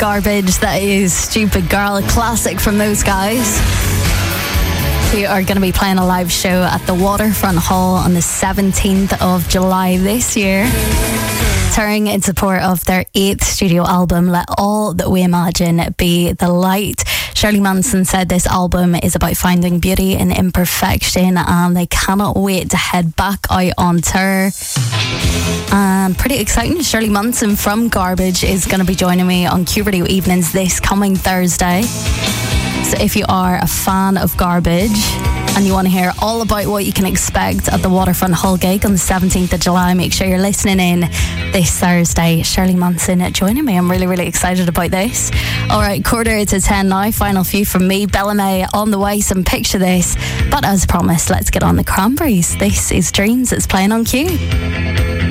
Garbage. That is Stupid Girl, a classic from those guys. We are going to be playing a live show at the Waterfront Hall on the 17th of July this year, touring in support of their 8th studio album, Let All That We Imagine Be the Light. Shirley Manson said this album is about finding beauty in imperfection, and they cannot wait to head back out on tour. And pretty exciting, Shirley Manson from Garbage is going to be joining me on Q Radio Evenings this coming Thursday. So if you are a fan of Garbage and you want to hear all about what you can expect at the Waterfront Hall gig on the 17th of July, make sure you're listening in this Thursday. Shirley Manson joining me. I'm really, really excited about this. All right, 9:45 now. Final few from me. Bella May on the way, some Picture This. But as promised, let's get on the Cranberries. This is Dreams. It's playing on Q.